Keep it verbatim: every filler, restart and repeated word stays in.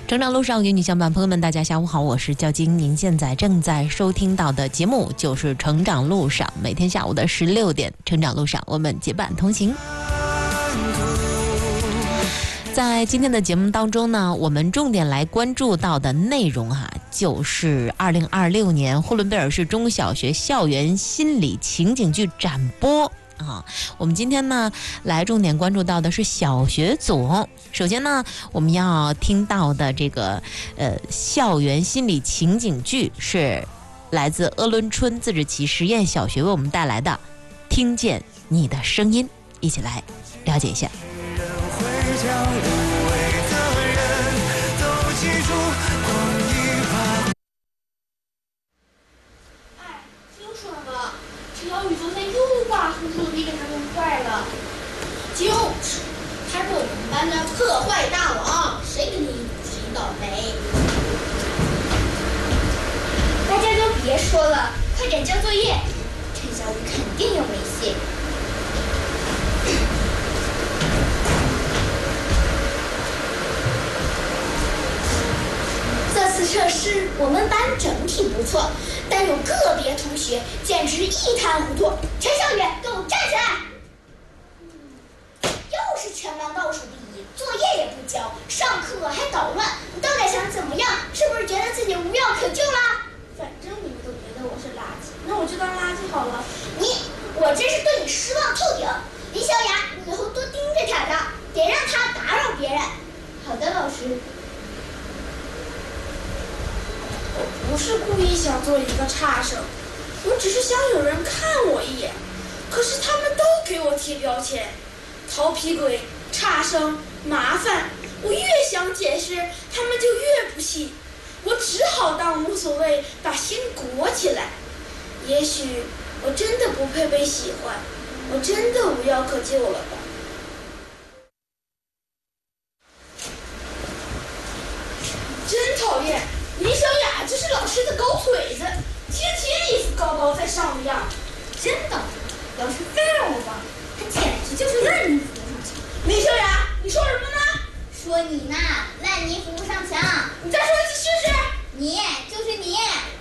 成长路上与你相伴，朋友们，大家下午好，我是焦晶。您现在正在收听到的节目就是《成长路上》，每天下午的十六点，《成长路上》我们结伴同行。在今天的节目当中呢，我们重点来关注到的内容哈、啊，就是二零二六年呼伦贝尔市中小学校园心理情景剧展播。啊，我们今天呢来重点关注到的是小学组。首先呢，我们要听到的这个呃校园心理情景剧是来自鄂伦春自治旗实验小学为我们带来的《听见你的声音》，一起来了解一下。 就是他是我们班的破坏大王，谁跟你谁倒霉。大家都别说了，快点交作业，陈小雨肯定有微信。这次测试我们班整体不错，但有个别同学简直一塌糊涂。陈小雨，给我站起来！又是全班倒数第一，作业也不交，上课还捣乱，你到底想怎么样？是不是觉得自己无药可救啦？ 反正你们都觉得我是垃圾，那我就当垃圾好了。 你，我真是对你失望透顶。李小雅，你以后多盯着他的，别让他打扰别人。 好的，老师。我不是故意想做一个差生，我只是想有人看我一眼。可是他们都给我贴标签。调皮鬼、差生、麻烦，我越想解释，他们就越不信。我只好当无所谓，把心裹起来。也许我真的不配被喜欢，我真的无药可救了吧。真讨厌，林小雅就是老师的狗腿子，天天一副高高在上的样子。 真的，要是非让我吧，他简直就是烂泥扶不上墙。 林小雅，你说什么呢？ 说你呢，烂泥扶不上墙。 你再说一次试试。 你就是你。